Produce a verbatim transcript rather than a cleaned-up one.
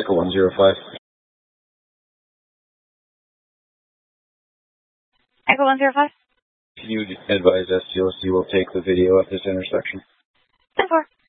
Echo one zero five. Echo one zero five. Can you advise S T O C will take the video at this intersection? ten four.